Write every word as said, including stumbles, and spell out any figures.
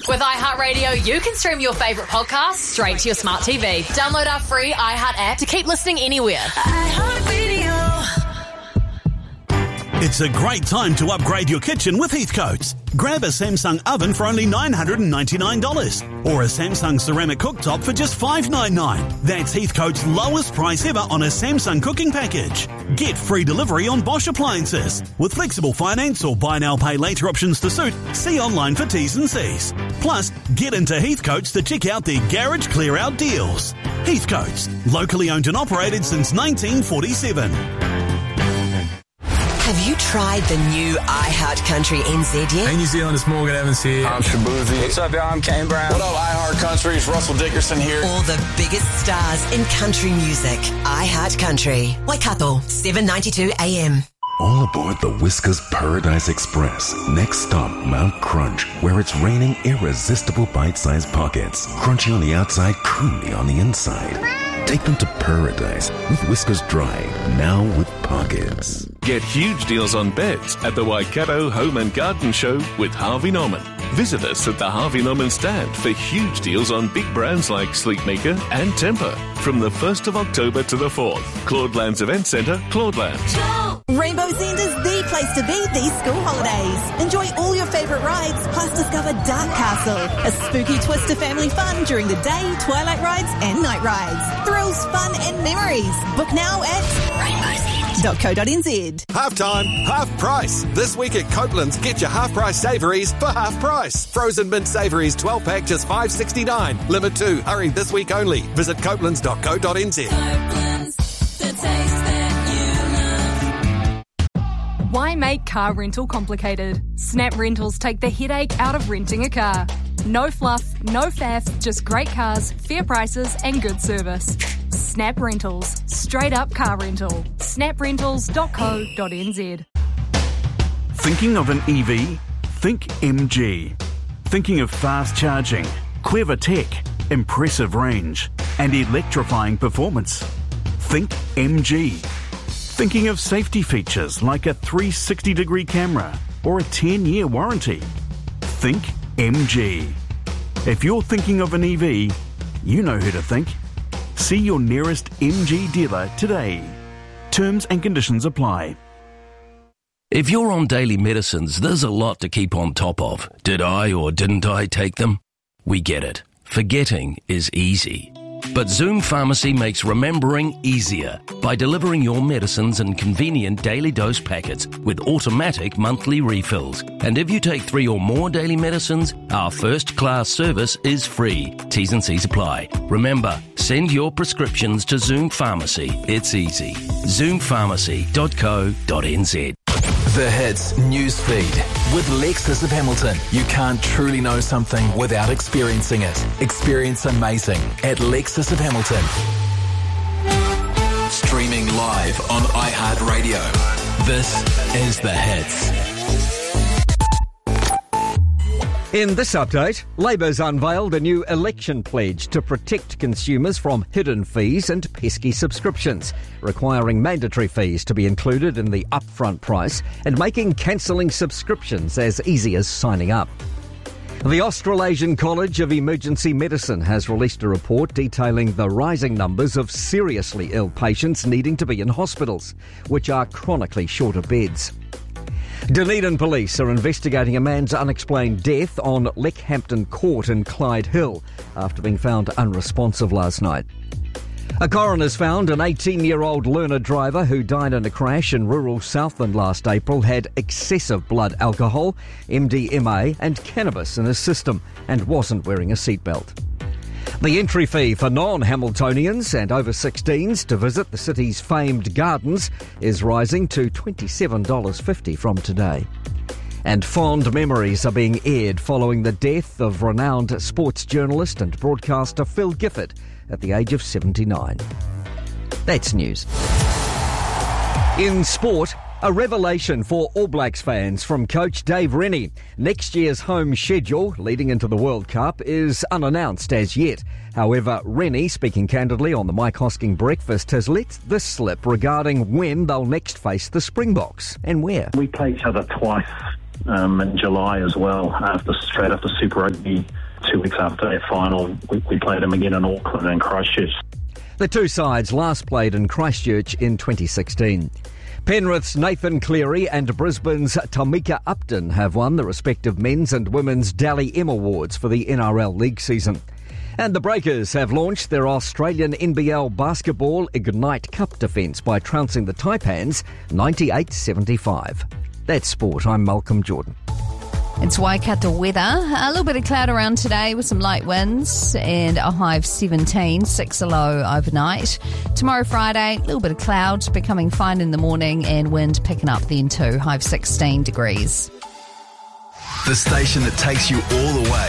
With iHeartRadio, you can stream your favourite podcasts straight to your smart T V. Download our free iHeart app to keep listening anywhere. iHeartRadio. It's a great time to upgrade your kitchen with Heathcote's. Grab a Samsung oven for only nine hundred ninety-nine dollars or a Samsung ceramic cooktop for just five hundred ninety-nine dollars. That's Heathcote's lowest price ever on a Samsung cooking package. Get free delivery on Bosch appliances. With flexible finance or buy now pay later options to suit, see online for T's and C's. Plus, get into Heathcote's to check out their garage clear out deals. Heathcote's, locally owned and operated since nineteen forty-seven. Have you tried the new iHeart Country N Z yet? Hey New Zealand, it's Morgan Evans here. I'm Shabuzi. What's up, y'all? I'm Kane Brown. What up, iHeart Country? It's Russell Dickerson here. All the biggest stars in country music. iHeart Country. Waikato, seven ninety-two A M. All aboard the Whiskas Paradise Express. Next stop, Mount Crunch, where it's raining irresistible bite-sized pockets. Crunchy on the outside, creamy on the inside. Take them to paradise with Whiskas Dry, now with pockets. Get huge deals on beds at the Waikato Home and Garden Show with Harvey Norman. Visit us at the Harvey Norman stand for huge deals on big brands like Sleepmaker and Tempur from the first of October to the fourth. Claudelands Event Centre, Claudelands. Rainbow's End is the place to be these school holidays. Enjoy all your favourite rides, plus discover Dark Castle, a spooky twist to family fun during the day, twilight rides and night rides. Thrills, fun and memories. Book now at rainbows end dot co dot n z. Half time, half price. This week at Copeland's, get your half price savouries for half price. Frozen mint savouries twelve pack just five dollars sixty-nine. Limit two. Hurry this week only. Visit copelands dot co dot n z. Copeland's, the taste that you love. Why make car rental complicated? Snap Rentals take the headache out of renting a car. No fluff, no faff, just great cars, fair prices and good service. Snap Rentals. Straight up car rental. snap rentals dot co dot n z. Thinking of an E V? Think M G. Thinking of fast charging, clever tech, impressive range, and electrifying performance? Think M G. Thinking of safety features like a three sixty degree camera or a ten year warranty? Think M G. If you're thinking of an E V, you know who to think. See your nearest M G dealer today. Terms and conditions apply. If you're on daily medicines, there's a lot to keep on top of. Did I or didn't I take them? We get it. Forgetting is easy. But Zoom Pharmacy makes remembering easier by delivering your medicines in convenient daily dose packets with automatic monthly refills. And if you take three or more daily medicines, our first class service is free. T's and C's apply. Remember, send your prescriptions to Zoom Pharmacy. It's easy. zoom pharmacy dot co dot n z. The Hits news feed with Lexus of Hamilton. You can't truly know something without experiencing it. Experience amazing at Lexus of Hamilton. Streaming live on iHeartRadio. This is The Hits. In this update, Labour's unveiled a new election pledge to protect consumers from hidden fees and pesky subscriptions, requiring mandatory fees to be included in the upfront price and making cancelling subscriptions as easy as signing up. The Australasian College of Emergency Medicine has released a report detailing the rising numbers of seriously ill patients needing to be in hospitals, which are chronically short of beds. Dunedin police are investigating a man's unexplained death on Leckhampton Court in Clyde Hill after being found unresponsive last night. A coroner's found an eighteen-year-old learner driver who died in a crash in rural Southland last April had excessive blood alcohol, M D M A and cannabis in his system and wasn't wearing a seatbelt. The entry fee for non-Hamiltonians and over sixteens to visit the city's famed gardens is rising to twenty-seven dollars fifty from today. And fond memories are being aired following the death of renowned sports journalist and broadcaster Phil Gifford at the age of seventy-nine. That's news. In sport, a revelation for All Blacks fans from coach Dave Rennie. Next year's home schedule leading into the World Cup is unannounced as yet. However, Rennie, speaking candidly on the Mike Hosking Breakfast, has let this slip regarding when they'll next face the Springboks and where. We play each other twice um, in July as well, after straight after Super Rugby. Two weeks after their final, we, we played them again in Auckland and Christchurch. The two sides last played in Christchurch in twenty sixteen. Penrith's Nathan Cleary and Brisbane's Tamika Upton have won the respective men's and women's Dally M Awards for the N R L League season. And the Breakers have launched their Australian N B L Basketball Ignite Cup defence by trouncing the Taipans ninety-eight seventy-five. That's sport. I'm Malcolm Jordan. It's Waikato weather. A little bit of cloud around today with some light winds and a high of seventeen, six a low overnight. Tomorrow, Friday, a little bit of cloud, becoming fine in the morning and wind picking up then too, high of sixteen degrees. The station that takes you all the way